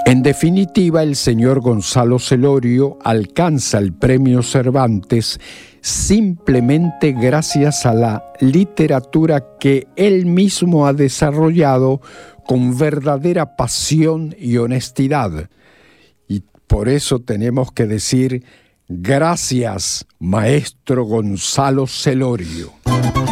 En definitiva, el señor Gonzalo Celorio alcanza el premio Cervantes simplemente gracias a la literatura que él mismo ha desarrollado con verdadera pasión y honestidad. Y por eso tenemos que decir: gracias, maestro Gonzalo Celorio.